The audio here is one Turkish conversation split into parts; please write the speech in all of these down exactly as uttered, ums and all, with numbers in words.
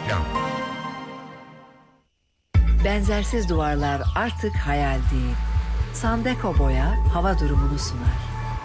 Reklam. Benzersiz duvarlar artık hayal değil. Sandeko Boya hava durumunu sunar.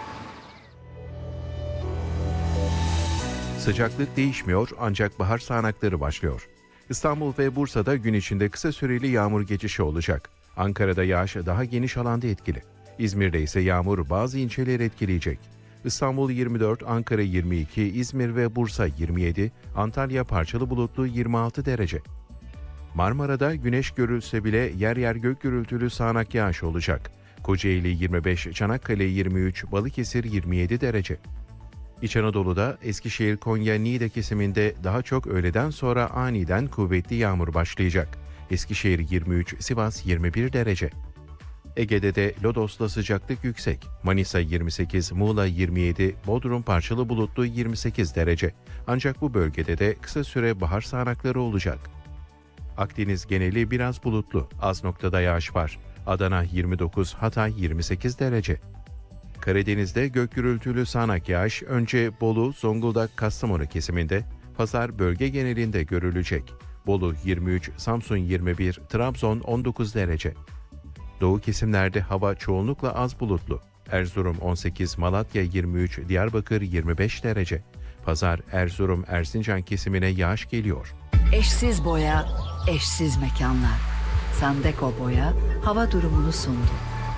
Sıcaklık değişmiyor ancak bahar sağanakları başlıyor. İstanbul ve Bursa'da gün içinde kısa süreli yağmur geçişi olacak. Ankara'da yağış daha geniş alanda etkili. İzmir'de ise yağmur bazı ilçeleri etkileyecek. İstanbul yirmi dört, Ankara yirmi iki, İzmir ve Bursa yirmi yedi, Antalya parçalı bulutlu yirmi altı derece. Marmara'da güneş görülse bile yer yer gök gürültülü sağanak yağış olacak. Kocaeli yirmi beş, Çanakkale yirmi üç, Balıkesir yirmi yedi derece. İç Anadolu'da Eskişehir, Konya, Niğde kesiminde daha çok öğleden sonra aniden kuvvetli yağmur başlayacak. Eskişehir yirmi üç, Sivas yirmi bir derece. Ege'de de Lodos'ta sıcaklık yüksek. Manisa yirmi sekiz, Muğla yirmi yedi, Bodrum parçalı bulutlu yirmi sekiz derece. Ancak bu bölgede de kısa süre bahar sağanakları olacak. Akdeniz geneli biraz bulutlu, az noktada yağış var. Adana yirmi dokuz, Hatay yirmi sekiz derece. Karadeniz'de gök gürültülü sağanak yağış önce Bolu, Zonguldak, Kastamonu kesiminde, pazar bölge genelinde görülecek. Bolu yirmi üç, Samsun yirmi bir, Trabzon on dokuz derece. Doğu kesimlerde hava çoğunlukla az bulutlu. Erzurum on sekiz, Malatya yirmi üç, Diyarbakır yirmi beş derece. Pazar Erzurum, Erzincan kesimine yağış geliyor. Eşsiz boya, eşsiz mekanlar. Sandeko Boya hava durumunu sundu.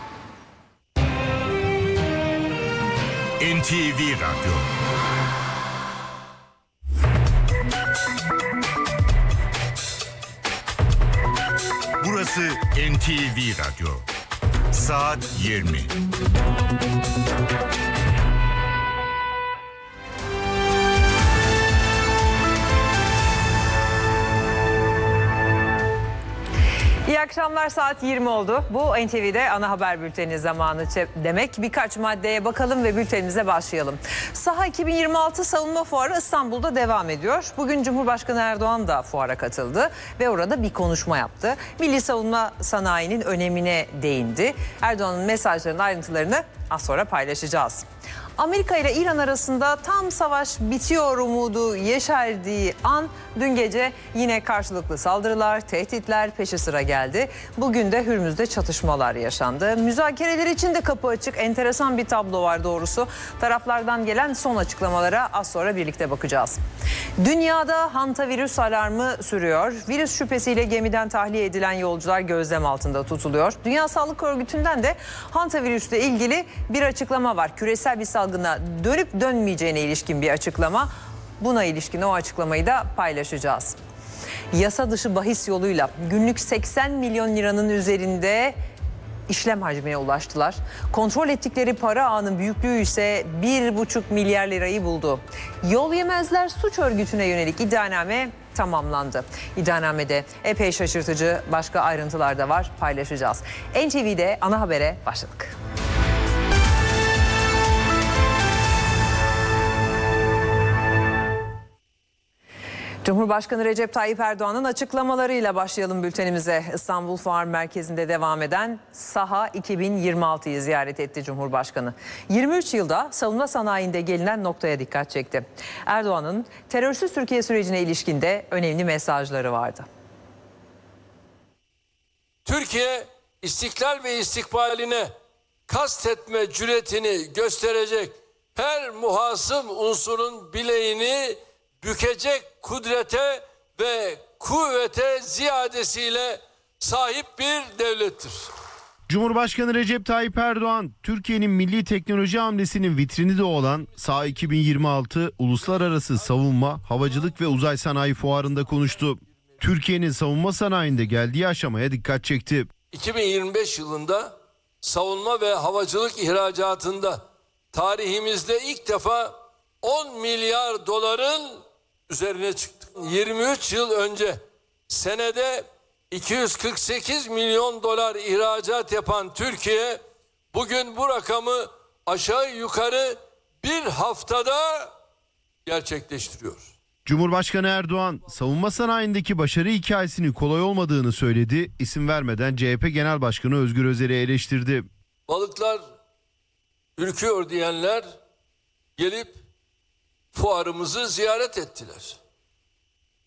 N T V Radyo. Burası N T V Radyo. Saat yirmi. İyi akşamlar, saat yirmi oldu. Bu N T V'de ana haber bülteni zamanı demek. Birkaç maddeye bakalım ve bültenimize başlayalım. Saha iki bin yirmi altı Savunma Fuarı İstanbul'da devam ediyor. Bugün Cumhurbaşkanı Erdoğan da fuara katıldı ve orada bir konuşma yaptı. Milli savunma sanayinin önemine değindi. Erdoğan'ın mesajlarının ayrıntılarını az sonra paylaşacağız. Amerika ile İran arasında tam savaş bitiyor umudu yeşerdiği an dün gece yine karşılıklı saldırılar, tehditler peşi sıra geldi. Bugün de Hürmüz'de çatışmalar yaşandı. Müzakereler için de kapı açık. Enteresan bir tablo var doğrusu. Taraflardan gelen son açıklamalara az sonra birlikte bakacağız. Dünyada hantavirüs alarmı sürüyor. Virüs şüphesiyle gemiden tahliye edilen yolcular gözlem altında tutuluyor. Dünya Sağlık Örgütü'nden de hantavirüsle ilgili bir açıklama var. Küresel bir salgına dönüp dönmeyeceğine ilişkin bir açıklama. Buna ilişkin o açıklamayı da paylaşacağız. Yasa dışı bahis yoluyla günlük seksen milyon liranın üzerinde işlem hacmine ulaştılar. Kontrol ettikleri para ağının büyüklüğü ise bir buçuk milyar lirayı buldu. Yol yemezler suç örgütüne yönelik iddianame tamamlandı. İddianamede epey şaşırtıcı başka ayrıntılar da var, paylaşacağız. N T V'de ana habere başladık. Cumhurbaşkanı Recep Tayyip Erdoğan'ın açıklamalarıyla başlayalım bültenimize. İstanbul Fuar Merkezi'nde devam eden Saha iki bin yirmi altıyı ziyaret etti Cumhurbaşkanı. yirmi üç yılda savunma sanayinde gelinen noktaya dikkat çekti. Erdoğan'ın terörsüz Türkiye sürecine ilişkin de önemli mesajları vardı. Türkiye istiklal ve istikbaline kastetme cüretini gösterecek her muhasım unsurun bileğini bükecek kudrete ve kuvvete ziyadesiyle sahip bir devlettir. Cumhurbaşkanı Recep Tayyip Erdoğan, Türkiye'nin milli teknoloji hamlesinin vitrini de olan Saha iki bin yirmi altı Uluslararası Savunma, Havacılık ve Uzay Sanayi Fuarı'nda konuştu. Türkiye'nin savunma sanayinde geldiği aşamaya dikkat çekti. iki bin yirmi beş yılında savunma ve havacılık ihracatında tarihimizde ilk defa on milyar doların üzerine çıktık. yirmi üç yıl önce senede iki yüz kırk sekiz milyon dolar ihracat yapan Türkiye bugün bu rakamı aşağı yukarı bir haftada gerçekleştiriyor. Cumhurbaşkanı Erdoğan, savunma sanayindeki başarı hikayesinin kolay olmadığını söyledi. İsim vermeden C H P Genel Başkanı Özgür Özel'i eleştirdi. Balıklar ürküyor diyenler gelip fuarımızı ziyaret ettiler.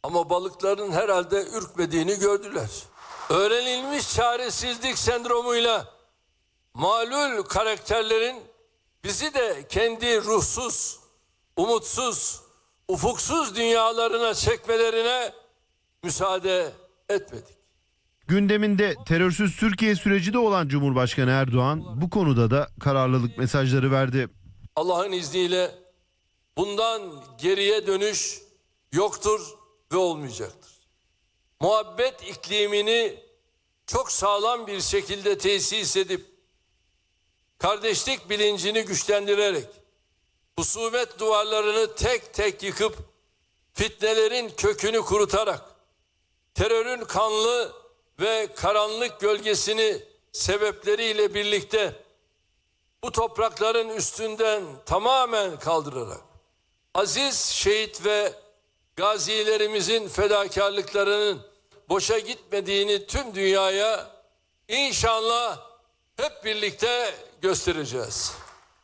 Ama balıkların herhalde ürkmediğini gördüler. Öğrenilmiş çaresizlik sendromuyla malul karakterlerin bizi de kendi ruhsuz, umutsuz, ufuksuz dünyalarına çekmelerine müsaade etmedik. Gündeminde terörsüz Türkiye süreci de olan Cumhurbaşkanı Erdoğan bu konuda da kararlılık mesajları verdi. Allah'ın izniyle bundan geriye dönüş yoktur ve olmayacaktır. Muhabbet iklimini çok sağlam bir şekilde tesis edip kardeşlik bilincini güçlendirerek husumet duvarlarını tek tek yıkıp fitnelerin kökünü kurutarak terörün kanlı ve karanlık gölgesini sebepleriyle birlikte bu toprakların üstünden tamamen kaldırarak aziz şehit ve gazilerimizin fedakarlıklarının boşa gitmediğini tüm dünyaya inşallah hep birlikte göstereceğiz.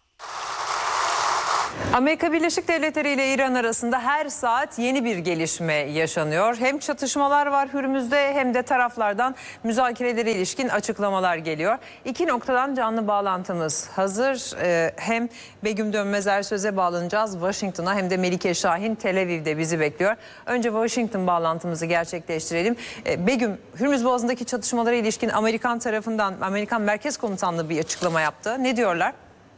Amerika Birleşik Devletleri ile İran arasında her saat yeni bir gelişme yaşanıyor. Hem çatışmalar var Hürmüz'de hem de taraflardan müzakerelere ilişkin açıklamalar geliyor. İki noktadan canlı bağlantımız hazır. Ee, hem Begüm Dönmezer söze bağlanacağız Washington'a, hem de Melike Şahin Tel Aviv'de bizi bekliyor. Önce Washington bağlantımızı gerçekleştirelim. Ee, Begüm, Hürmüz Boğazı'ndaki çatışmalara ilişkin Amerikan tarafından, Amerikan Merkez Komutanlığı bir açıklama yaptı. Ne diyorlar?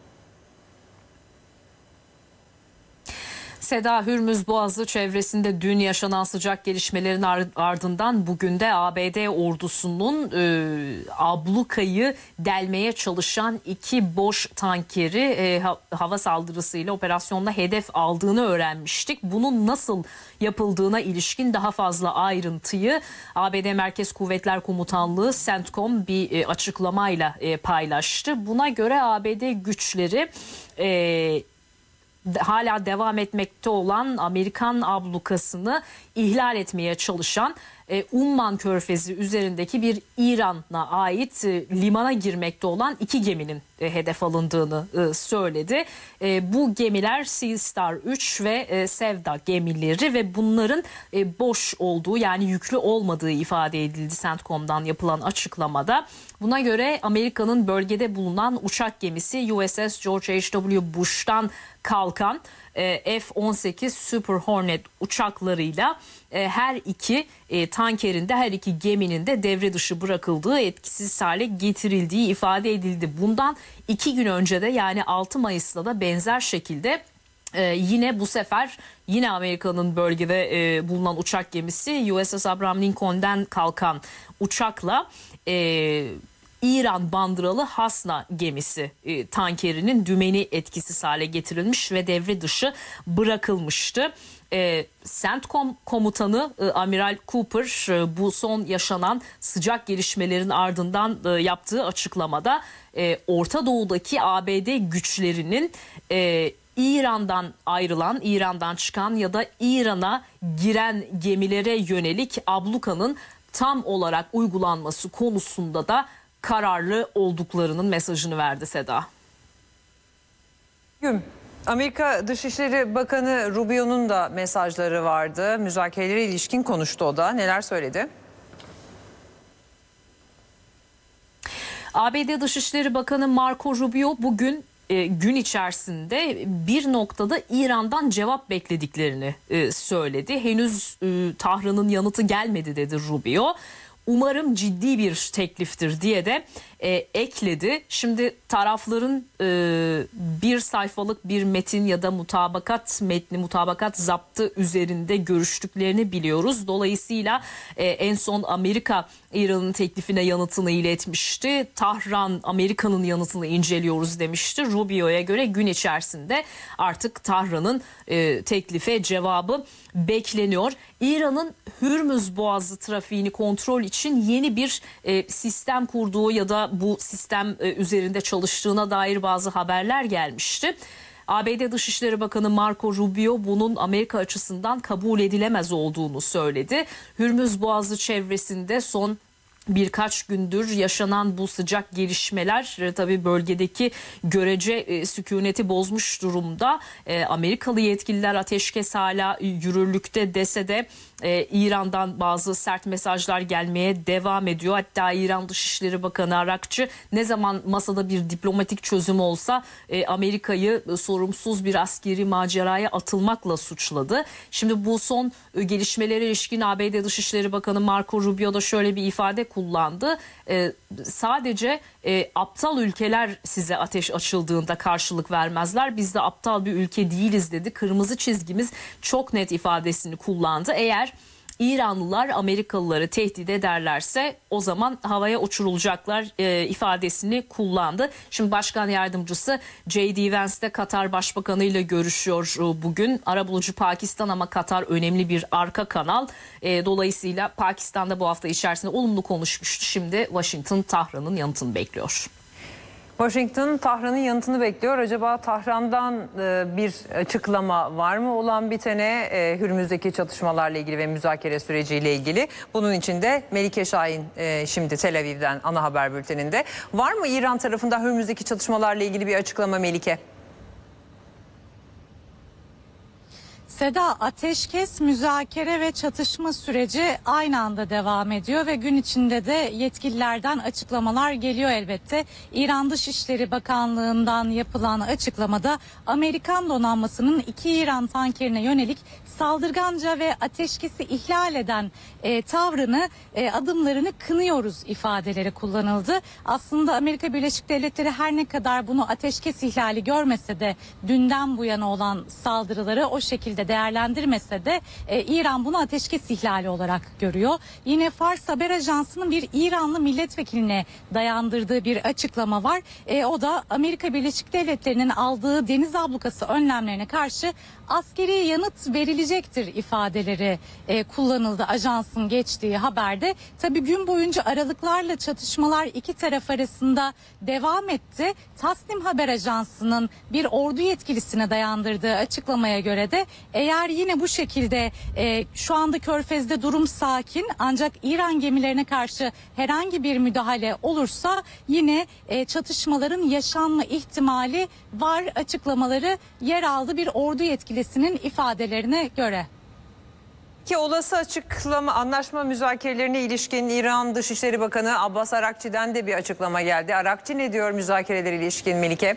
Seda, Hürmüz Boğazı çevresinde dün yaşanan sıcak gelişmelerin ardından bugün de A B D ordusunun e, ablukayı delmeye çalışan iki boş tankeri e, ha, hava saldırısıyla operasyonda hedef aldığını öğrenmiştik. Bunun nasıl yapıldığına ilişkin daha fazla ayrıntıyı A B D Merkez Kuvvetler Komutanlığı CENTCOM bir e, açıklamayla e, paylaştı. Buna göre A B D güçleri E, hala devam etmekte olan Amerikan ablukasını ihlal etmeye çalışan e, Umman Körfezi üzerindeki bir İran'a ait e, limana girmekte olan iki geminin e, hedef alındığını e, söyledi. E, bu gemiler Sea Star üç ve e, Sevda gemileri ve bunların e, boş olduğu, yani yüklü olmadığı ifade edildi CENTCOM'dan yapılan açıklamada. Buna göre Amerika'nın bölgede bulunan uçak gemisi U S S George H W Bush'tan kalkan F on sekiz Super Hornet uçaklarıyla her iki tankerin de her iki geminin de devre dışı bırakıldığı, etkisiz hale getirildiği ifade edildi. Bundan iki gün önce de, yani altı Mayıs'ta da benzer şekilde Ee, yine bu sefer yine Amerika'nın bölgede e, bulunan uçak gemisi U S S Abraham Lincoln'den kalkan uçakla e, İran bandıralı Hasna gemisi e, tankerinin dümeni etkisiz hale getirilmiş ve devre dışı bırakılmıştı. E, CENTCOM komutanı e, Amiral Cooper e, bu son yaşanan sıcak gelişmelerin ardından e, yaptığı açıklamada e, Orta Doğu'daki A B D güçlerinin e, İran'dan ayrılan, İran'dan çıkan ya da İran'a giren gemilere yönelik ablukanın tam olarak uygulanması konusunda da kararlı olduklarının mesajını verdi Seda. Gün. Amerika Dışişleri Bakanı Rubio'nun da mesajları vardı. Müzakerelere ilişkin konuştu o da. Neler söyledi? A B D Dışişleri Bakanı Marco Rubio bugün e, gün içerisinde bir noktada İran'dan cevap beklediklerini e, söyledi. Henüz e, Tahran'ın yanıtı gelmedi dedi Rubio. Umarım ciddi bir tekliftir diye de e, ekledi. Şimdi tarafların e, bir sayfalık bir metin ya da mutabakat metni, mutabakat zaptı üzerinde görüştüklerini biliyoruz. Dolayısıyla e, en son Amerika İran'ın teklifine yanıtını iletmişti. Tahran Amerika'nın yanıtını inceliyoruz demişti. Rubio'ya göre gün içerisinde artık Tahran'ın e, teklife cevabı bekleniyor. İran'ın Hürmüz Boğazı trafiğini kontrol için yeni bir e, sistem kurduğu ya da bu sistem e, üzerinde çalıştığına dair bazı haberler gelmişti. A B D Dışişleri Bakanı Marco Rubio bunun Amerika açısından kabul edilemez olduğunu söyledi. Hürmüz Boğazı çevresinde son birkaç gündür yaşanan bu sıcak gelişmeler e, tabii bölgedeki görece e, sükuneti bozmuş durumda. E, Amerikalı yetkililer ateşkes hala yürürlükte dese de Ee, İran'dan bazı sert mesajlar gelmeye devam ediyor. Hatta İran Dışişleri Bakanı Arakçı ne zaman masada bir diplomatik çözüm olsa e, Amerika'yı e, sorumsuz bir askeri maceraya atılmakla suçladı. Şimdi bu son e, gelişmelere ilişkin A B D Dışişleri Bakanı Marco Rubio da şöyle bir ifade kullandı. E, sadece e, aptal ülkeler size ateş açıldığında karşılık vermezler. Biz de aptal bir ülke değiliz dedi. Kırmızı çizgimiz çok net ifadesini kullandı. Eğer İranlılar Amerikalıları tehdit ederlerse o zaman havaya uçurulacaklar e, ifadesini kullandı. Şimdi Başkan Yardımcısı J D Vance de Katar Başbakanı ile görüşüyor e, bugün. Arabulucu Pakistan ama Katar önemli bir arka kanal. E, dolayısıyla Pakistan'da bu hafta içerisinde olumlu konuşmuştu. Şimdi Washington Tahran'ın yanıtını bekliyor. Washington Tahran'ın yanıtını bekliyor. Acaba Tahran'dan bir açıklama var mı olan bitene, Hürmüz'deki çatışmalarla ilgili ve müzakere süreciyle ilgili? Bunun için de Melike Şahin şimdi Tel Aviv'den ana haber bülteninde. Var mı İran tarafında Hürmüz'deki çatışmalarla ilgili bir açıklama Melike? Seda, ateşkes, müzakere ve çatışma süreci aynı anda devam ediyor ve gün içinde de yetkililerden açıklamalar geliyor elbette. İran Dışişleri Bakanlığı'ndan yapılan açıklamada Amerikan donanmasının iki İran tankerine yönelik saldırganca ve ateşkesi ihlal eden e, tavrını, e, adımlarını kınıyoruz ifadeleri kullanıldı. Aslında Amerika Birleşik Devletleri her ne kadar bunu ateşkes ihlali görmese de dünden bu yana olan saldırıları o şekilde değerlendirmese de e, İran bunu ateşkes ihlali olarak görüyor. Yine Fars Haber Ajansı'nın bir İranlı milletvekiline dayandırdığı bir açıklama var. E, o da Amerika Birleşik Devletleri'nin aldığı deniz ablukası önlemlerine karşı askeri yanıt verilecektir ifadeleri e, kullanıldı ajansın geçtiği haberde. Tabii gün boyunca aralıklarla çatışmalar iki taraf arasında devam etti. Tasnim Haber Ajansı'nın bir ordu yetkilisine dayandırdığı açıklamaya göre de eğer yine bu şekilde e, şu anda Körfez'de durum sakin ancak İran gemilerine karşı herhangi bir müdahale olursa yine e, çatışmaların yaşanma ihtimali var açıklamaları yer aldı bir ordu yetkilisinin ifadelerine göre. Ki olası açıklama, anlaşma müzakerelerine ilişkin İran Dışişleri Bakanı Abbas Arakçı'dan de bir açıklama geldi. Arakçı ne diyor müzakerelere ilişkin Melike?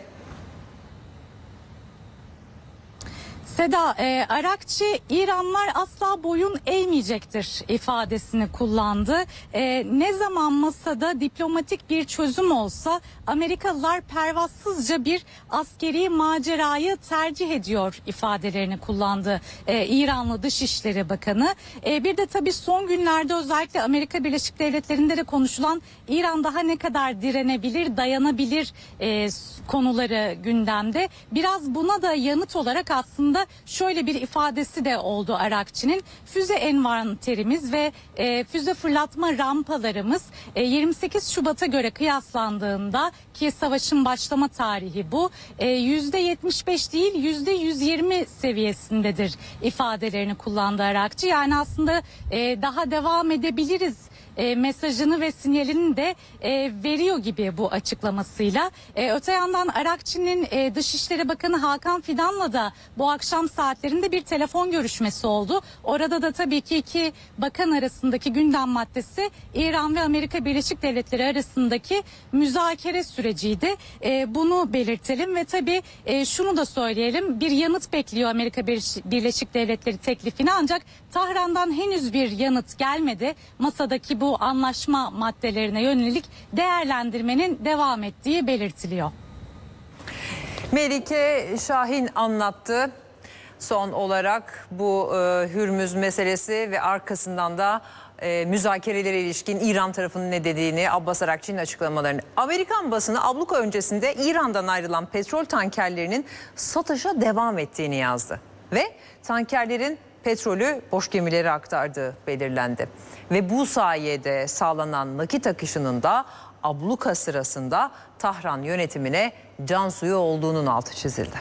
Seda, e, Arakçı İranlar asla boyun eğmeyecektir ifadesini kullandı. E, ne zaman masada diplomatik bir çözüm olsa Amerikalılar pervasızca bir askeri macerayı tercih ediyor ifadelerini kullandı e, İranlı Dışişleri Bakanı. E, bir de tabii son günlerde özellikle Amerika Birleşik Devletleri'nde de konuşulan İran daha ne kadar direnebilir, dayanabilir e, konuları gündemde. Biraz buna da yanıt olarak aslında şöyle bir ifadesi de oldu Arakçı'nın. Füze envanterimiz ve e, füze fırlatma rampalarımız e, yirmi sekiz Şubat'a göre kıyaslandığında ki savaşın başlama tarihi bu e, yüzde yetmiş beş değil yüzde yüz yirmi seviyesindedir ifadelerini kullandı Arakçı. Yani aslında e, daha devam edebiliriz E, mesajını ve sinyalini de e, veriyor gibi bu açıklamasıyla. E, öte yandan Arakçı'nın e, Dışişleri Bakanı Hakan Fidan'la da bu akşam saatlerinde bir telefon görüşmesi oldu. Orada da tabii ki iki bakan arasındaki gündem maddesi İran ve Amerika Birleşik Devletleri arasındaki müzakere süreciydi. E, bunu belirtelim ve tabii e, şunu da söyleyelim. Bir yanıt bekliyor Amerika Birleşik Devletleri teklifine ancak Tahran'dan henüz bir yanıt gelmedi. Masadaki bu bu anlaşma maddelerine yönelik değerlendirmenin devam ettiği belirtiliyor. Melike Şahin anlattı. Son olarak bu e, Hürmüz meselesi ve arkasından da e, müzakerelere ilişkin İran tarafının ne dediğini, Abbas Arakçı'nın açıklamalarını. Amerikan basını abluka öncesinde İran'dan ayrılan petrol tankerlerinin satışa devam ettiğini yazdı. Ve tankerlerin petrolü boş gemilere aktardığı belirlendi. Ve bu sayede sağlanan nakit akışının da abluka sırasında Tahran yönetimine can suyu olduğunun altı çizildi.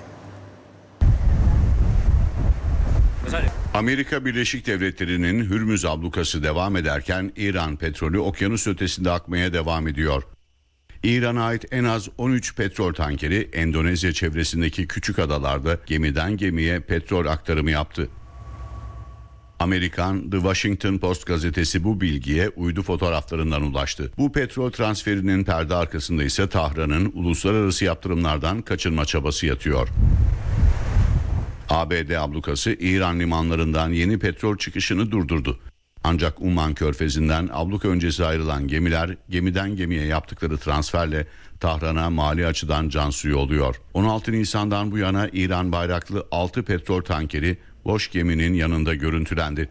Amerika Birleşik Devletleri'nin Hürmüz ablukası devam ederken İran petrolü okyanus ötesinde akmaya devam ediyor. İran'a ait en az on üç petrol tankeri Endonezya çevresindeki küçük adalarda gemiden gemiye petrol aktarımı yaptı. Amerikan The Washington Post gazetesi bu bilgiye uydu fotoğraflarından ulaştı. Bu petrol transferinin perde arkasında ise Tahran'ın uluslararası yaptırımlardan kaçınma çabası yatıyor. A B D ablukası İran limanlarından yeni petrol çıkışını durdurdu. Ancak Umman Körfezi'nden abluka öncesi ayrılan gemiler gemiden gemiye yaptıkları transferle Tahran'a mali açıdan can suyu oluyor. on altı Nisan'dan bu yana İran bayraklı altı petrol tankeri boş geminin yanında görüntülendi.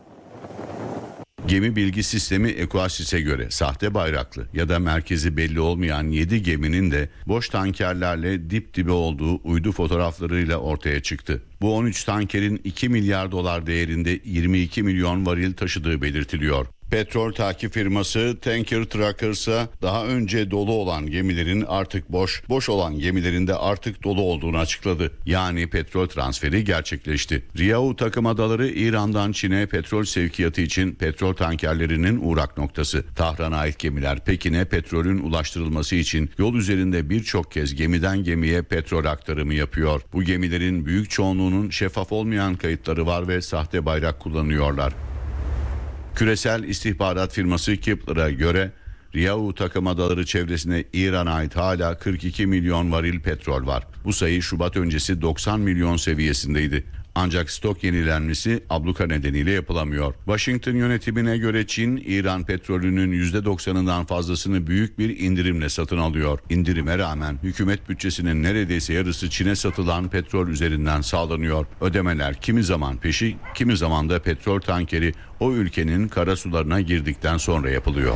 Gemi bilgi sistemi Equasis'e göre sahte bayraklı ya da merkezi belli olmayan yedi geminin de boş tankerlerle dip dibe olduğu uydu fotoğraflarıyla ortaya çıktı. Bu on üç tankerin iki milyar dolar değerinde yirmi iki milyon varil taşıdığı belirtiliyor. Petrol takip firması Tanker Trackers'a daha önce dolu olan gemilerin artık boş, boş olan gemilerin de artık dolu olduğunu açıkladı. Yani petrol transferi gerçekleşti. Riau takım adaları İran'dan Çin'e petrol sevkiyatı için petrol tankerlerinin uğrak noktası. Tahran'a ait gemiler Pekin'e petrolün ulaştırılması için yol üzerinde birçok kez gemiden gemiye petrol aktarımı yapıyor. Bu gemilerin büyük çoğunluğunun şeffaf olmayan kayıtları var ve sahte bayrak kullanıyorlar. Küresel istihbarat firması Kepler'a göre Riau takım adaları çevresinde İran'a ait hala kırk iki milyon varil petrol var. Bu sayı Şubat öncesi doksan milyon seviyesindeydi. Ancak stok yenilenmesi abluka nedeniyle yapılamıyor. Washington yönetimine göre Çin, İran petrolünün yüzde doksanından fazlasını büyük bir indirimle satın alıyor. İndirime rağmen hükümet bütçesinin neredeyse yarısı Çin'e satılan petrol üzerinden sağlanıyor. Ödemeler kimi zaman peşi, kimi zaman da petrol tankeri o ülkenin karasularına girdikten sonra yapılıyor.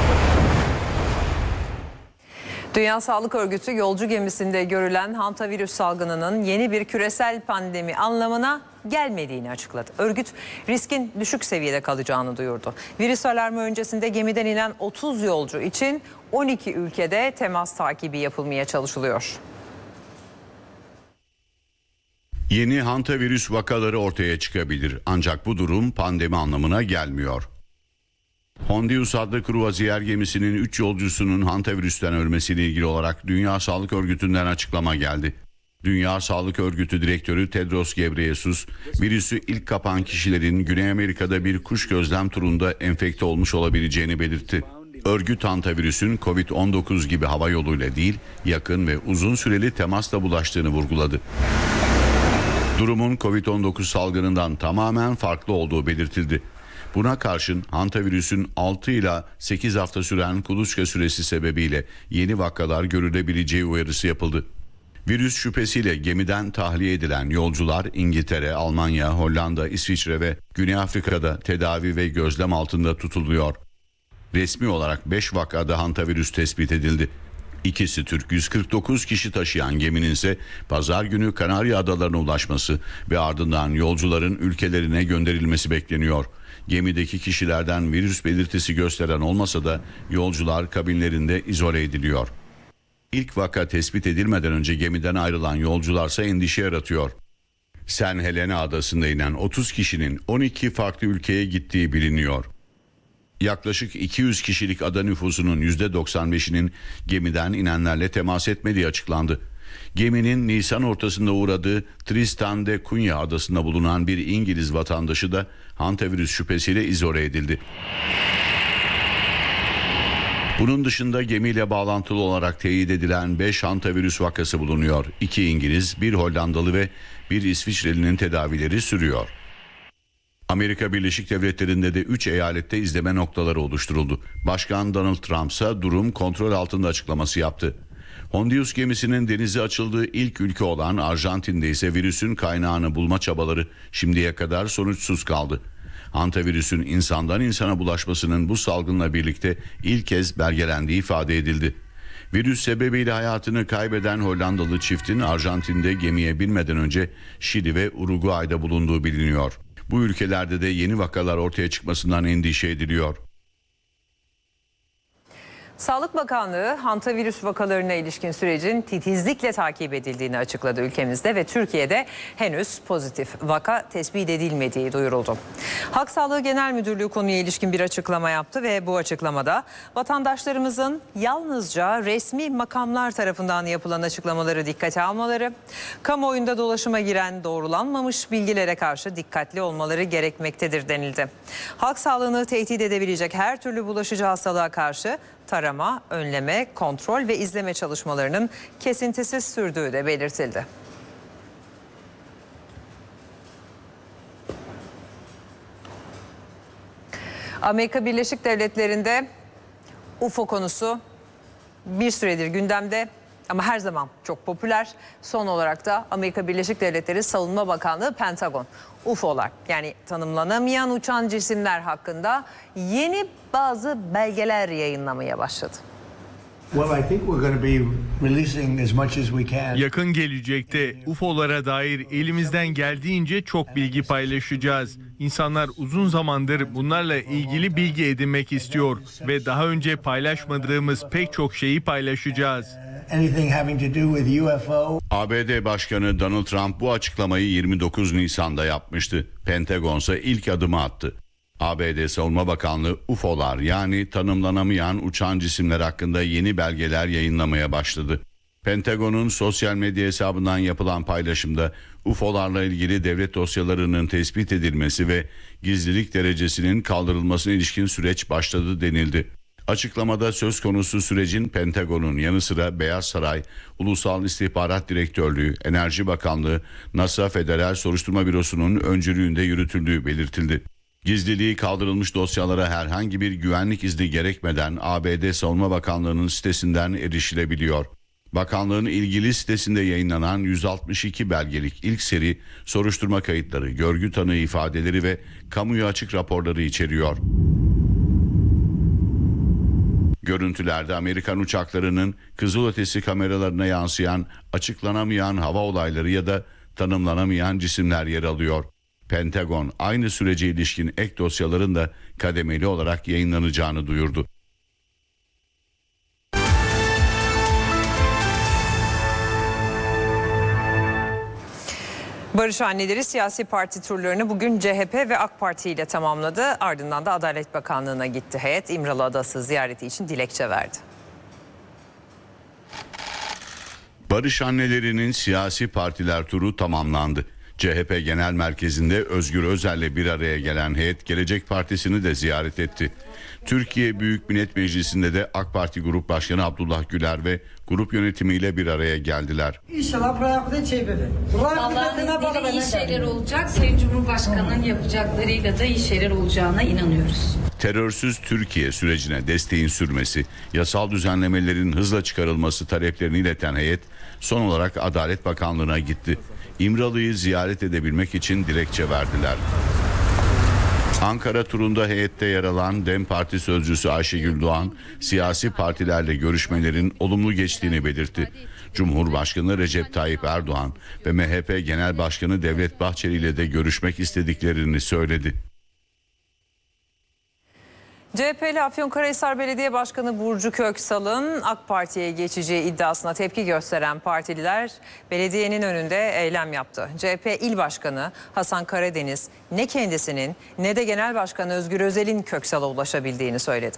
Dünya Sağlık Örgütü yolcu gemisinde görülen hantavirüs salgınının yeni bir küresel pandemi anlamına gelmediğini açıkladı. Örgüt riskin düşük seviyede kalacağını duyurdu. Virüs alarmı öncesinde gemiden inen otuz yolcu için on iki ülkede temas takibi yapılmaya çalışılıyor. Yeni hantavirüs vakaları ortaya çıkabilir ancak bu durum pandemi anlamına gelmiyor. Hondius adlı kruvaziyer gemisinin üç yolcusunun hantavirüsten ölmesiyle ilgili olarak Dünya Sağlık Örgütü'nden açıklama geldi. Dünya Sağlık Örgütü Direktörü Tedros Ghebreyesus, virüsü ilk kapan kişilerin Güney Amerika'da bir kuş gözlem turunda enfekte olmuş olabileceğini belirtti. Örgüt hantavirüsün kovid on dokuz gibi hava yoluyla değil, yakın ve uzun süreli temasla bulaştığını vurguladı. Durumun kovid on dokuz salgınından tamamen farklı olduğu belirtildi. Buna karşın hantavirüsün altı ila sekiz hafta süren kuluçka süresi sebebiyle yeni vakalar görülebileceği uyarısı yapıldı. Virüs şüphesiyle gemiden tahliye edilen yolcular İngiltere, Almanya, Hollanda, İsviçre ve Güney Afrika'da tedavi ve gözlem altında tutuluyor. Resmi olarak beş vakada hantavirüs tespit edildi. İkisi Türk, yüz kırk dokuz kişi taşıyan geminin ise pazar günü Kanarya Adalarına ulaşması ve ardından yolcuların ülkelerine gönderilmesi bekleniyor. Gemideki kişilerden virüs belirtisi gösteren olmasa da yolcular kabinlerinde izole ediliyor. İlk vaka tespit edilmeden önce gemiden ayrılan yolcularsa endişe yaratıyor. Saint Helena adasında inen otuz kişinin on iki farklı ülkeye gittiği biliniyor. Yaklaşık iki yüz kişilik ada nüfusunun yüzde doksan beşinin gemiden inenlerle temas etmediği açıklandı. Geminin Nisan ortasında uğradığı Tristan de Cunha adasında bulunan bir İngiliz vatandaşı da hantavirüs şüphesiyle izole edildi. Bunun dışında gemiyle bağlantılı olarak teyit edilen beş hantavirüs vakası bulunuyor. iki İngiliz, bir Hollandalı ve bir İsviçreli'nin tedavileri sürüyor. Amerika Birleşik Devletleri'nde de üç eyalette izleme noktaları oluşturuldu. Başkan Donald Trump ise durum kontrol altında açıklaması yaptı. Hondius gemisinin denize açıldığı ilk ülke olan Arjantin'de ise virüsün kaynağını bulma çabaları şimdiye kadar sonuçsuz kaldı. Hantavirüsün insandan insana bulaşmasının bu salgınla birlikte ilk kez belgelendiği ifade edildi. Virüs sebebiyle hayatını kaybeden Hollandalı çiftin Arjantin'de gemiye binmeden önce Şili ve Uruguay'da bulunduğu biliniyor. Bu ülkelerde de yeni vakalar ortaya çıkmasından endişe ediliyor. Sağlık Bakanlığı hantavirüs vakalarına ilişkin sürecin titizlikle takip edildiğini açıkladı ülkemizde ve Türkiye'de henüz pozitif vaka tespit edilmediği duyuruldu. Halk Sağlığı Genel Müdürlüğü konuya ilişkin bir açıklama yaptı ve bu açıklamada vatandaşlarımızın yalnızca resmi makamlar tarafından yapılan açıklamaları dikkate almaları, kamuoyunda dolaşıma giren doğrulanmamış bilgilere karşı dikkatli olmaları gerekmektedir denildi. Halk sağlığını tehdit edebilecek her türlü bulaşıcı hastalığa karşı tarama, önleme, kontrol ve izleme çalışmalarının kesintisiz sürdüğü de belirtildi. Amerika Birleşik Devletleri'nde U F O konusu bir süredir gündemde ama her zaman çok popüler. Son olarak da Amerika Birleşik Devletleri Savunma Bakanlığı Pentagon U F O'lar yani tanımlanamayan uçan cisimler hakkında yeni bazı belgeler yayınlamaya başladı. Yakın gelecekte U F O'lara dair elimizden geldiğince çok bilgi paylaşacağız. İnsanlar uzun zamandır bunlarla ilgili bilgi edinmek istiyor ve daha önce paylaşmadığımız pek çok şeyi paylaşacağız. A B D Başkanı Donald Trump bu açıklamayı yirmi dokuz Nisan'da yapmıştı. Pentagon ise ilk adımı attı. A B D Savunma Bakanlığı U F O'lar yani tanımlanamayan uçan cisimler hakkında yeni belgeler yayınlamaya başladı. Pentagon'un sosyal medya hesabından yapılan paylaşımda U F O'larla ilgili devlet dosyalarının tespit edilmesi ve gizlilik derecesinin kaldırılmasına ilişkin süreç başladı denildi. Açıklamada söz konusu sürecin Pentagon'un yanı sıra Beyaz Saray, Ulusal İstihbarat Direktörlüğü, Enerji Bakanlığı, NASA Federal Soruşturma Bürosu'nun öncülüğünde yürütüldüğü belirtildi. Gizliliği kaldırılmış dosyalara herhangi bir güvenlik izni gerekmeden A B D Savunma Bakanlığı'nın sitesinden erişilebiliyor. Bakanlığın ilgili sitesinde yayınlanan yüz altmış iki belgelik ilk seri soruşturma kayıtları, görgü tanığı ifadeleri ve kamuya açık raporları içeriyor. Görüntülerde Amerikan uçaklarının kızılötesi kameralarına yansıyan açıklanamayan hava olayları ya da tanımlanamayan cisimler yer alıyor. Pentagon aynı sürece ilişkin ek dosyaların da kademeli olarak yayınlanacağını duyurdu. Barış Anneleri siyasi parti turlarını bugün C H P ve AK Parti ile tamamladı. Ardından da Adalet Bakanlığı'na gitti heyet. İmralı Adası ziyareti için dilekçe verdi. Barış Annelerinin siyasi partiler turu tamamlandı. C H P Genel Merkezi'nde Özgür Özel'le bir araya gelen heyet Gelecek Partisi'ni de ziyaret etti. Türkiye Büyük Millet Meclisi'nde de AK Parti Grup Başkanı Abdullah Güler ve grup yönetimiyle bir araya geldiler. İnşallah bırakın çevirin. Allah'ın izniyle iyi şeyler olacak. Sayın Cumhurbaşkanı'nın yapacaklarıyla da iyi şeyler olacağına inanıyoruz. Terörsüz Türkiye sürecine desteğin sürmesi, yasal düzenlemelerin hızla çıkarılması taleplerini ileten heyet son olarak Adalet Bakanlığı'na gitti. İmralı'yı ziyaret edebilmek için dilekçe verdiler. Ankara turunda heyette yer alan DEM Parti sözcüsü Ayşegül Doğan, siyasi partilerle görüşmelerin olumlu geçtiğini belirtti. Cumhurbaşkanı Recep Tayyip Erdoğan ve M H P Genel Başkanı Devlet Bahçeli ile de görüşmek istediklerini söyledi. C H P'li Afyonkarahisar Belediye Başkanı Burcu Köksal'ın AK Parti'ye geçeceği iddiasına tepki gösteren partililer belediyenin önünde eylem yaptı. C H P İl Başkanı Hasan Karadeniz ne kendisinin ne de Genel Başkanı Özgür Özel'in Köksal'a ulaşabildiğini söyledi.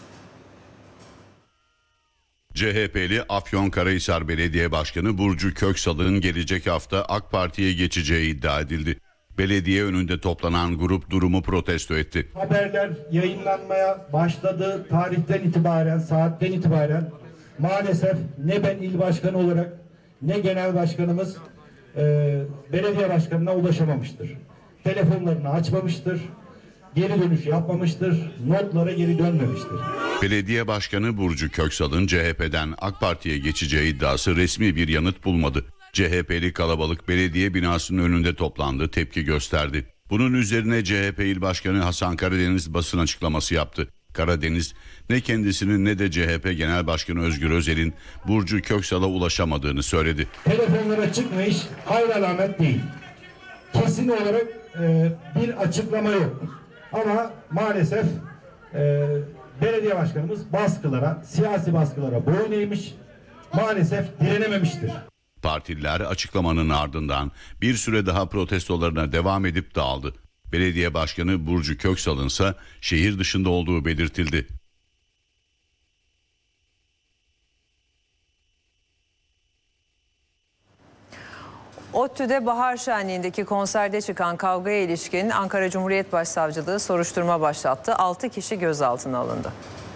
C H P'li Afyonkarahisar Belediye Başkanı Burcu Köksal'ın gelecek hafta AK Parti'ye geçeceği iddia edildi. Belediye önünde toplanan grup durumu protesto etti. Haberler yayınlanmaya başladığı tarihten itibaren, saatten itibaren maalesef ne ben il başkanı olarak ne genel başkanımız e, belediye başkanına ulaşamamıştır. Telefonlarını açmamıştır, geri dönüş yapmamıştır, notlara geri dönmemiştir. Belediye Başkanı Burcu Köksal'ın C H P'den AK Parti'ye geçeceği iddiası resmi bir yanıt bulmadı. C H P'li kalabalık belediye binasının önünde toplandı, tepki gösterdi. Bunun üzerine C H P İl Başkanı Hasan Karadeniz basın açıklaması yaptı. Karadeniz ne kendisinin ne de C H P Genel Başkanı Özgür Özel'in Burcu Köksal'a ulaşamadığını söyledi. Telefonlara çıkmış hayır alamet değil. Kesin olarak e, bir açıklama yok. Ama maalesef e, belediye başkanımız baskılara, siyasi baskılara boyun eğmiş, maalesef direnememiştir. Partililer açıklamanın ardından bir süre daha protestolarına devam edip dağıldı. Belediye Başkanı Burcu Köksal'ın ise şehir dışında olduğu belirtildi. ODTÜ'de Bahar Şenliği'ndeki konserde çıkan kavgaya ilişkin Ankara Cumhuriyet Başsavcılığı soruşturma başlattı. altı kişi gözaltına alındı.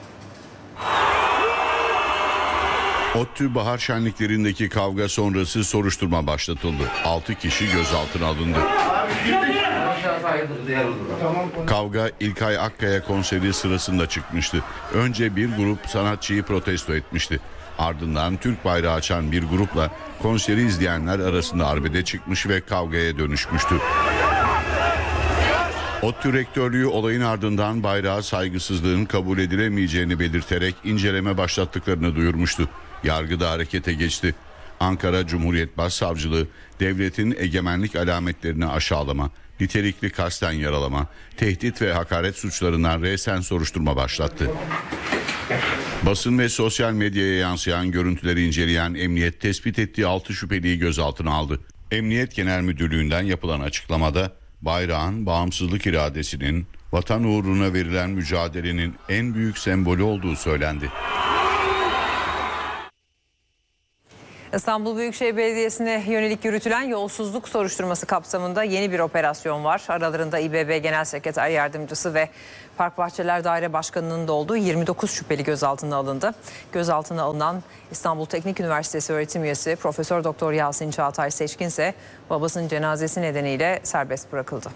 ODTÜ Bahar Şenliklerindeki kavga sonrası soruşturma başlatıldı. altı kişi gözaltına alındı. Kavga İlkay Akkaya konseri sırasında çıkmıştı. Önce bir grup sanatçıyı protesto etmişti. Ardından Türk bayrağı açan bir grupla konseri izleyenler arasında arbede çıkmış ve kavgaya dönüşmüştü. ODTÜ rektörlüğü olayın ardından bayrağa saygısızlığın kabul edilemeyeceğini belirterek inceleme başlattıklarını duyurmuştu. Yargı da harekete geçti. Ankara Cumhuriyet Başsavcılığı devletin egemenlik alametlerini aşağılama, nitelikli kasten yaralama, tehdit ve hakaret suçlarından resen soruşturma başlattı. Basın ve sosyal medyaya yansıyan görüntüleri inceleyen emniyet tespit ettiği altı şüpheliyi gözaltına aldı. Emniyet Genel Müdürlüğü'nden yapılan açıklamada bayrağın bağımsızlık iradesinin, vatan uğruna verilen mücadelenin en büyük sembolü olduğu söylendi. İstanbul Büyükşehir Belediyesi'ne yönelik yürütülen yolsuzluk soruşturması kapsamında yeni bir operasyon var. Aralarında İBB Genel Sekreter Yardımcısı ve Park Bahçeler Daire Başkanı'nın da olduğu yirmi dokuz şüpheli gözaltına alındı. Gözaltına alınan İstanbul Teknik Üniversitesi öğretim üyesi Profesör Doktor Yasin Çağatay Seçkin ise babasının cenazesi nedeniyle serbest bırakıldı.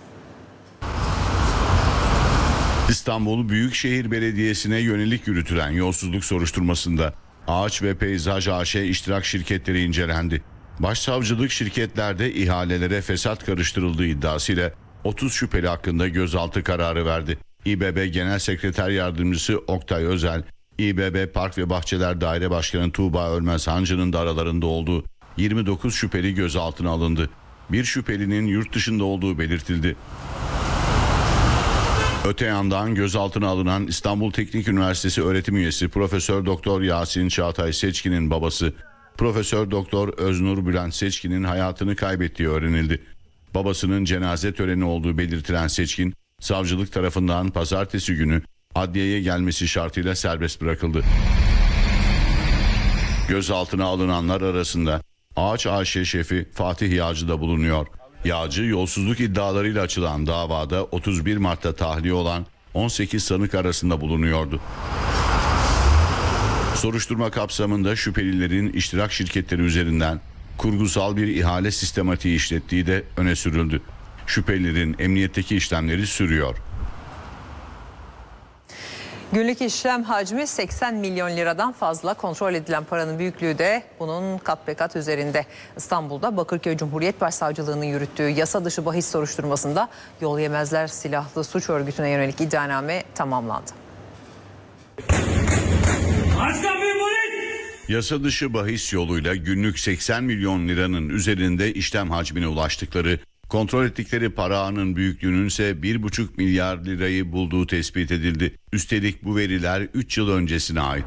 İstanbul Büyükşehir Belediyesi'ne yönelik yürütülen yolsuzluk soruşturmasında Ağaç ve Peyzaj A Ş iştirak şirketleri incelendi. Başsavcılık şirketlerde ihalelere fesat karıştırıldığı iddiasıyla otuz şüpheli hakkında gözaltı kararı verdi. İBB Genel Sekreter Yardımcısı Oktay Özel, İBB Park ve Bahçeler Daire Başkanı Tuğba Ölmez Hancı'nın da aralarında olduğu yirmi dokuz şüpheli gözaltına alındı. Bir şüphelinin yurt dışında olduğu belirtildi. Öte yandan gözaltına alınan İstanbul Teknik Üniversitesi öğretim üyesi Profesör Doktor Yasin Çağatay Seçkin'in babası Profesör Doktor Öznur Bülent Seçkin'in hayatını kaybettiği öğrenildi. Babasının cenaze töreni olduğu belirtilen Seçkin, savcılık tarafından pazartesi günü adliyeye gelmesi şartıyla serbest bırakıldı. Gözaltına alınanlar arasında Ağaç A Ş şefi Fatih Yağcı da bulunuyor. Yağcı yolsuzluk iddialarıyla açılan davada otuz bir Mart'ta tahliye olan on sekiz sanık arasında bulunuyordu. Soruşturma kapsamında şüphelilerin iştirak şirketleri üzerinden kurgusal bir ihale sistematiği işlettiği de öne sürüldü. Şüphelilerin emniyetteki işlemleri sürüyor. Günlük işlem hacmi seksen milyon liradan fazla, kontrol edilen paranın büyüklüğü de bunun kat be kat üzerinde. İstanbul'da Bakırköy Cumhuriyet Başsavcılığı'nın yürüttüğü yasa dışı bahis soruşturmasında Yol Yemezler silahlı suç örgütüne yönelik iddianame tamamlandı. Yasa dışı bahis yoluyla günlük seksen milyon liranın üzerinde işlem hacmine ulaştıkları, kontrol ettikleri para ağının büyüklüğünün ise bir buçuk milyar lirayı bulduğu tespit edildi. Üstelik bu veriler üç yıl öncesine ait.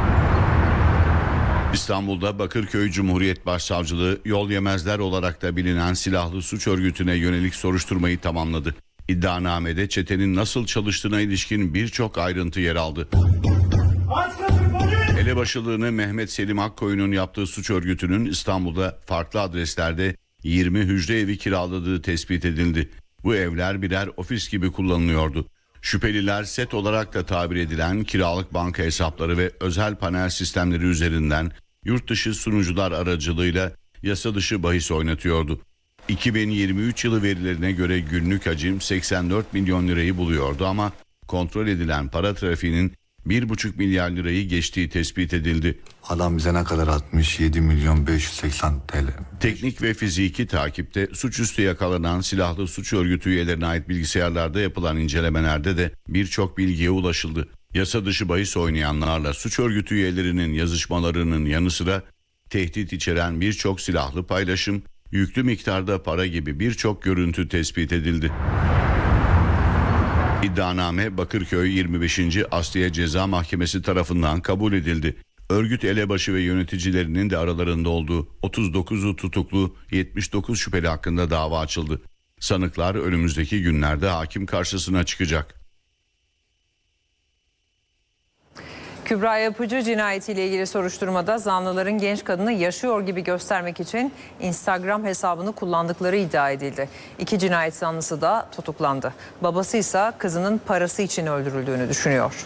İstanbul'da Bakırköy Cumhuriyet Başsavcılığı Yol Yemezler olarak da bilinen silahlı suç örgütüne yönelik soruşturmayı tamamladı. İddianamede çetenin nasıl çalıştığına ilişkin birçok ayrıntı yer aldı. Elebaşılığını Mehmet Selim Akkoyun'un yaptığı suç örgütünün İstanbul'da farklı adreslerde yirmi hücre evi kiraladığı tespit edildi. Bu evler birer ofis gibi kullanılıyordu. Şüpheliler set olarak da tabir edilen kiralık banka hesapları ve özel panel sistemleri üzerinden yurt dışı sunucular aracılığıyla yasa dışı bahis oynatıyordu. iki bin yirmi üç yılı verilerine göre günlük hacim seksen dört milyon lirayı buluyordu ama kontrol edilen para trafiğinin bir buçuk milyar lirayı geçtiği tespit edildi. Adam bize ne kadar atmış? yedi milyon beş yüz seksen T L. Teknik ve fiziki takipte suçüstü yakalanan silahlı suç örgütü üyelerine ait bilgisayarlarda yapılan incelemelerde de birçok bilgiye ulaşıldı. Yasa dışı bahis oynayanlarla suç örgütü üyelerinin yazışmalarının yanı sıra tehdit içeren birçok silahlı paylaşım, yüklü miktarda para gibi birçok görüntü tespit edildi. İddianame Bakırköy yirmi beşinci Asliye Ceza Mahkemesi tarafından kabul edildi. Örgüt elebaşı ve yöneticilerinin de aralarında olduğu otuz dokuzu tutuklu yetmiş dokuz şüpheli hakkında dava açıldı. Sanıklar önümüzdeki günlerde hakim karşısına çıkacak. Kübra Yapıcı cinayetiyle ilgili soruşturmada zanlıların genç kadını yaşıyor gibi göstermek için Instagram hesabını kullandıkları iddia edildi. İki cinayet zanlısı da tutuklandı. Babası ise kızının parası için öldürüldüğünü düşünüyor.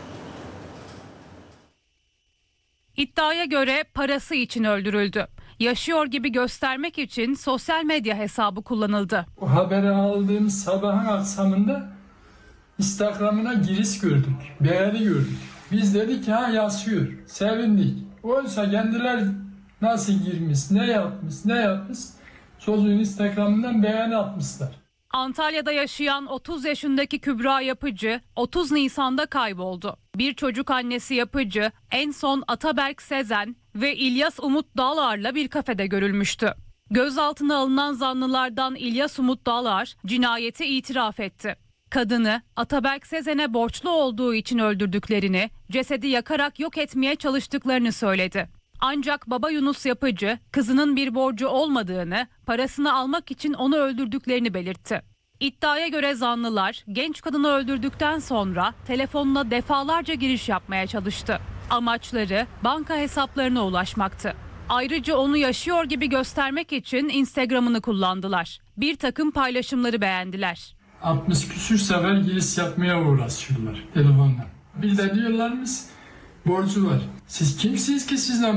İddiaya göre parası için öldürüldü. Yaşıyor gibi göstermek için sosyal medya hesabı kullanıldı. O haberi aldığımız sabahın akşamında Instagram'ına giriş gördük, beğeni gördük. Biz dedik ha yaşıyor, sevindik. Oysa kendiler nasıl girmiş, ne yapmış, ne yapmış çocuğun Instagram'ından beğeni atmışlar. Antalya'da yaşayan otuz yaşındaki Kübra Yapıcı otuz Nisan'da kayboldu. Bir çocuk annesi Yapıcı en son Ataberk Sezen ve İlyas Umut Dağlar'la bir kafede görülmüştü. Gözaltına alınan zanlılardan İlyas Umut Dağlar cinayeti itiraf etti. Kadını Ataberk Sezen'e borçlu olduğu için öldürdüklerini, cesedi yakarak yok etmeye çalıştıklarını söyledi. Ancak baba Yunus Yapıcı kızının bir borcu olmadığını, parasını almak için onu öldürdüklerini belirtti. İddiaya göre zanlılar genç kadını öldürdükten sonra telefonuna defalarca giriş yapmaya çalıştı. Amaçları banka hesaplarına ulaşmaktı. Ayrıca onu yaşıyor gibi göstermek için Instagram'ını kullandılar. Bir takım paylaşımları beğendiler. altmış küsür sefer giriş yapmaya uğraşıyorlar telefonla. Bir de diyorlarmış borcu var. Siz kimsiniz ki sizden